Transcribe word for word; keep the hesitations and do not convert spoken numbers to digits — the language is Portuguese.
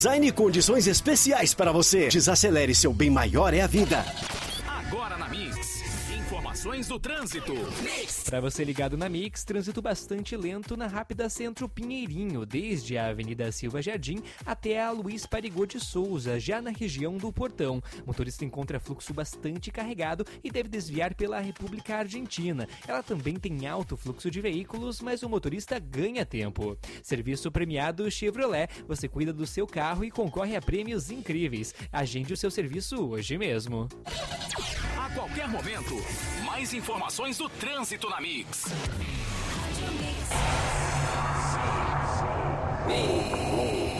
Design e condições especiais para você. Desacelere, seu bem maior é a vida. Agora na Mix, informações do trânsito. Para você ligado na Mix, trânsito bastante lento na Rápida Centro Pinheirinho, desde a Avenida Silva Jardim até a Luiz Parigô de Souza, já na região do Portão. O motorista encontra fluxo bastante carregado e deve desviar pela República Argentina. Ela também tem alto fluxo de veículos, mas o motorista ganha tempo. Serviço premiado Chevrolet. Você cuida do seu carro e concorre a prêmios incríveis. Agende o seu serviço hoje mesmo. A qualquer momento, mais informações do trânsito na Mix. Mix.